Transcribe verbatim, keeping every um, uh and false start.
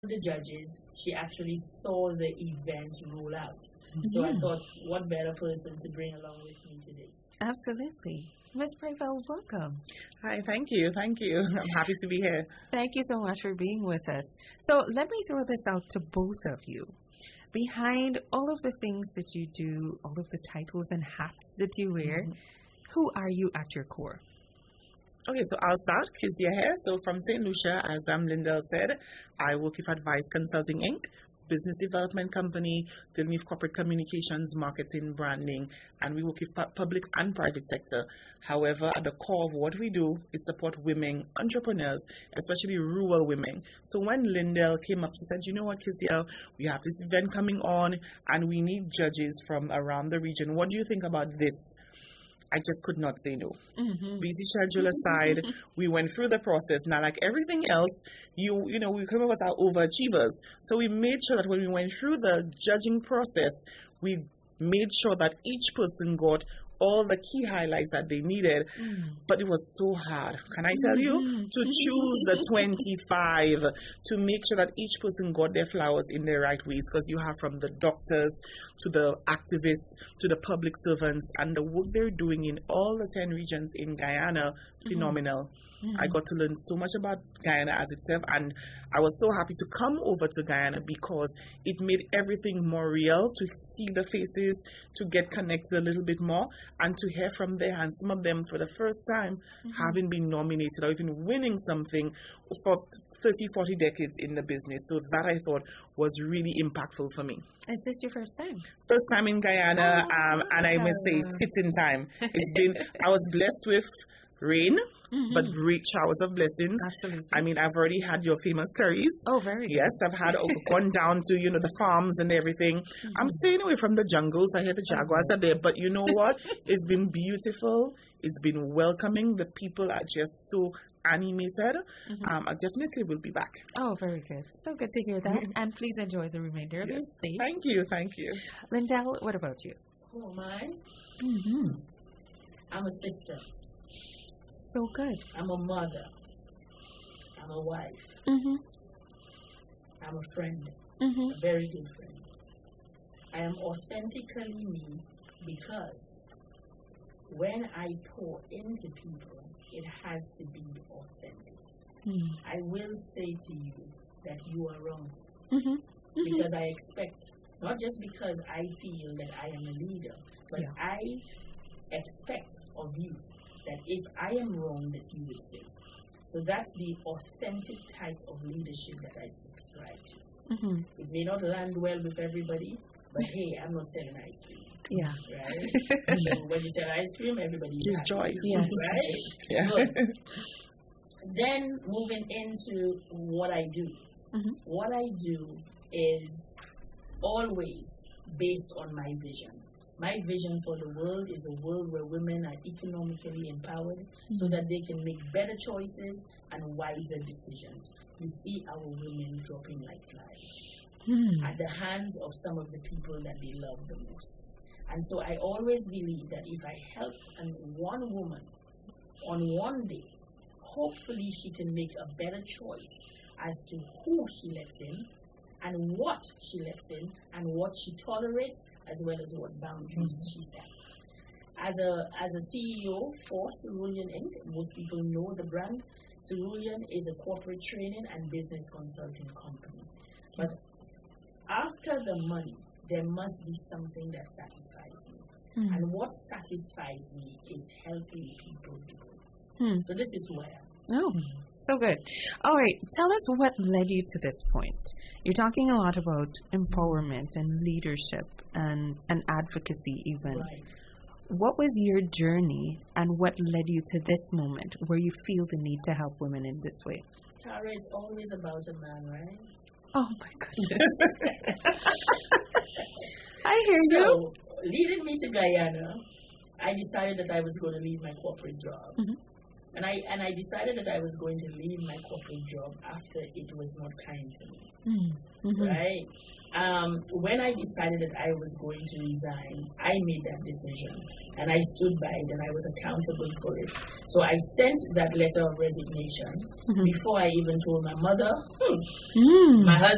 the judges, she actually saw the event roll out. Mm-hmm. So I thought, what better person to bring along with me today? Absolutely. Miz Prevel, welcome. Hi, thank you, thank you. I'm happy to be here. Thank you so much for being with us. So let me throw this out to both of you. Behind all of the things that you do, all of the titles and hats that you wear, mm-hmm. who are you at your core? Okay, so I'll start. Kezia here. So from Saint Lucia, as um, Lindell said, I work with Advice Consulting Incorporated, business development company dealing with corporate communications, marketing, branding, and we work with pu- public and private sector. However, at the core of what we do is support women entrepreneurs, especially rural women. So when Lindell came up, she said, you know what, Kezia, we have this event coming on and we need judges from around the region. What do you think about this? I just could not say no. Mm-hmm. Busy schedule aside, we went through the process. Now, like everything else, you you know, we come up as our overachievers. So we made sure that when we went through the judging process, we made sure that each person got all the key highlights that they needed. Mm. But it was so hard, can I tell you, mm-hmm. to choose the twenty-five, to make sure that each person got their flowers in their right ways, because you have from the doctors to the activists to the public servants, and the work they're doing in all the ten regions in Guyana, phenomenal. Mm-hmm. I got to learn so much about Guyana as itself, and I was so happy to come over to Guyana because it made everything more real, to see the faces, to get connected a little bit more, and to hear from their hands, some of them for the first time mm-hmm. having been nominated or even winning something for thirty, forty decades in the business. So that I thought was really impactful for me. Is this your first time? First time in Guyana, oh, um, and I must say, it's in time. It's been, I was blessed with rain, mm-hmm. but great showers of blessings. Absolutely. I mean, I've already had your famous curries. Oh, very good. Yes, I've had gone down to, you know, the farms and everything. Mm-hmm. I'm staying away from the jungles. I hear the jaguars are there, but you know what? It's been beautiful. It's been welcoming. The people are just so animated. Mm-hmm. Um, I definitely will be back. Oh, very good. So good to hear that. And please enjoy the remainder of yes. your stay. Thank you. Thank you. Lindell, what about you? Who am I? Mm-hmm. I'm a sister. So good. I'm a mother. I'm a wife. Mm-hmm. I'm a friend. Mm-hmm. A very good friend. I am authentically me because when I pour into people, it has to be authentic. Mm. I will say to you that you are wrong. Mm-hmm. Mm-hmm. Because I expect, not just because I feel that I am a leader, but yeah. I expect of you that if I am wrong, that you would say. So that's the authentic type of leadership that I subscribe to. Mm-hmm. It may not land well with everybody, but hey, I'm not selling ice cream. Yeah. Right? So when you sell ice cream, everybody is joy. Yes. Right? Yeah. Good. Then moving into what I do. Mm-hmm. What I do is always based on my vision. My vision for the world is a world where women are economically empowered mm-hmm. so that they can make better choices and wiser decisions. You see our women dropping like flies mm. at the hands of some of the people that they love the most. And so I always believe that if I help an, one woman on one day, hopefully she can make a better choice as to who she lets in and what she lets in and what she tolerates, as well as what boundaries mm-hmm. she sets. As a as a C E O for Cerulean Incorporated, most people know the brand. Cerulean is a corporate training and business consulting company. But after the money, there must be something that satisfies me. Mm-hmm. And what satisfies me is helping people grow. Mm-hmm. So this is who I am. Oh, so good. All right, tell us what led you to this point. You're talking a lot about empowerment and leadership and, and advocacy even. Right. What was your journey and what led you to this moment where you feel the need to help women in this way? Tara, it's always about a man, right? Oh, my goodness. I hear so, you. Leading me to Guyana, I decided that I was going to leave my corporate job. Mm-hmm. And I and I decided that I was going to leave my corporate job after it was not kind to me. Mm-hmm. Right? Um, when I decided that I was going to resign, I made that decision. And I stood by it and I was accountable for it. So I sent that letter of resignation mm-hmm. before I even told my mother, hmm, mm. my husband.